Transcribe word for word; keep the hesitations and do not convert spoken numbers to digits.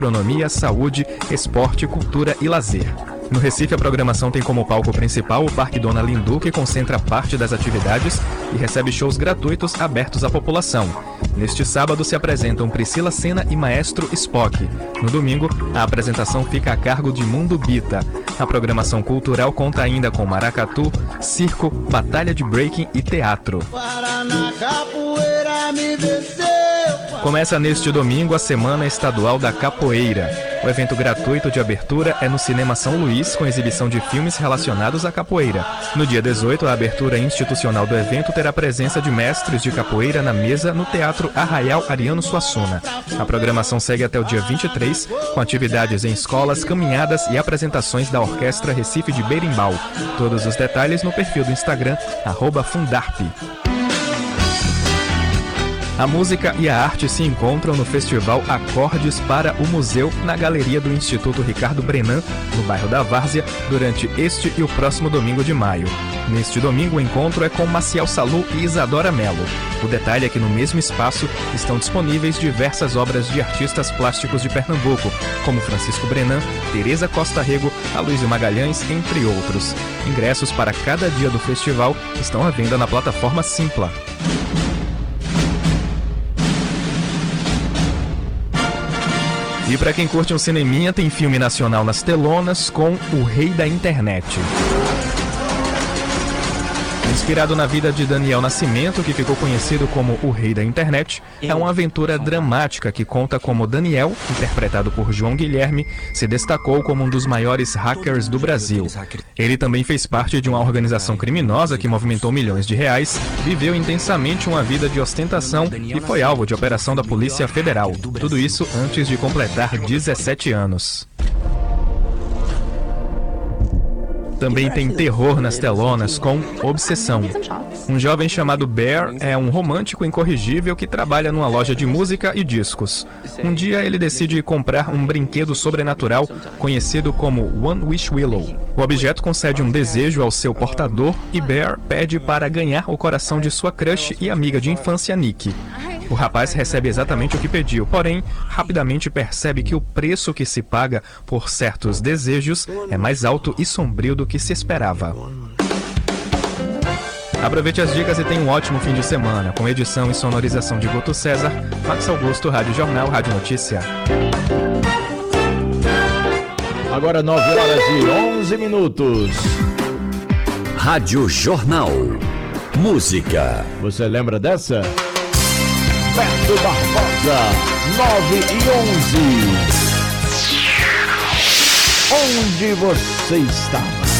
gastronomia, saúde, esporte, cultura e lazer. No Recife, a programação tem como palco principal o Parque Dona Lindu, que concentra parte das atividades e recebe shows gratuitos abertos à população. Neste sábado se apresentam Priscila Senna e Maestro Spock. No domingo, a apresentação fica a cargo de Mundo Bita. A programação cultural conta ainda com maracatu, circo, batalha de breaking e teatro. Começa neste domingo a Semana Estadual da Capoeira. O evento gratuito de abertura é no Cinema São Luís, com exibição de filmes relacionados à capoeira. No dia dezoito, a abertura institucional do evento terá presença de mestres de capoeira na mesa no Teatro Arraial Ariano Suassuna. A programação segue até o dia vinte e três, com atividades em escolas, caminhadas e apresentações da Orquestra Recife de Berimbau. Todos os detalhes no perfil do Instagram, arroba Fundarp. A música e a arte se encontram no festival Acordes para o Museu, na Galeria do Instituto Ricardo Brenan, no bairro da Várzea, durante este e o próximo domingo de maio. Neste domingo, o encontro é com Maciel Salu e Isadora Mello. O detalhe é que no mesmo espaço estão disponíveis diversas obras de artistas plásticos de Pernambuco, como Francisco Brenan, Tereza Costa Rego, Aloysio Magalhães, entre outros. Ingressos para cada dia do festival estão à venda na plataforma Simpla. E para quem curte um cineminha, tem filme nacional nas telonas com O Rei da Internet. Inspirado na vida de Daniel Nascimento, que ficou conhecido como o Rei da Internet, é uma aventura dramática que conta como Daniel, interpretado por João Guilherme, se destacou como um dos maiores hackers do Brasil. Ele também fez parte de uma organização criminosa que movimentou milhões de reais, viveu intensamente uma vida de ostentação e foi alvo de operação da Polícia Federal. Tudo isso antes de completar dezessete anos. Também tem terror nas telonas com Obsessão. Um jovem chamado Bear é um romântico incorrigível que trabalha numa loja de música e discos. Um dia ele decide comprar um brinquedo sobrenatural conhecido como One Wish Willow. O objeto concede um desejo ao seu portador e Bear pede para ganhar o coração de sua crush e amiga de infância, Nick. O rapaz recebe exatamente o que pediu, porém, rapidamente percebe que o preço que se paga por certos desejos é mais alto e sombrio do que se esperava. Aproveite as dicas e tenha um ótimo fim de semana, com edição e sonorização de Guto César, Max Augusto, Rádio Jornal, Rádio Notícia. Agora nove horas e onze minutos. Rádio Jornal. Música. Você lembra dessa? Beto Barbosa, nove e onze. Onde você estava?